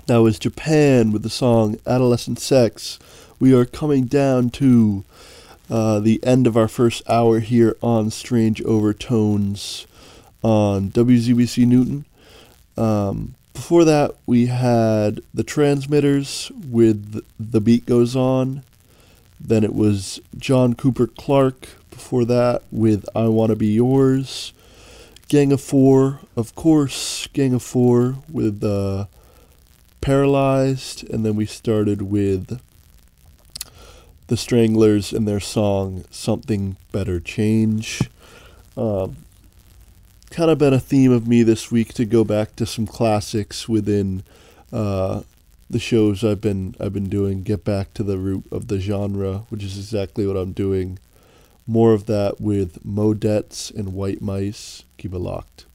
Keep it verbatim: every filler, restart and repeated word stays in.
That was Japan with the song Adolescent Sex. We are coming down to uh, the end of our first hour here on Strange Overtones on W Z B C Newton. Um, before that, we had The Transmitters with The Beat Goes On. Then it was John Cooper Clarke before that with I Wanna Be Yours. Gang of Four, of course, Gang of Four with uh, Paralyzed. And then we started with The Stranglers and their song Something Better Change. Um, kind of been a theme of me this week to go back to some classics within uh, the shows I've been I've been doing. Get back to the root of the genre, which is exactly what I'm doing. More of that with Modettes and White Mice. Keep it locked.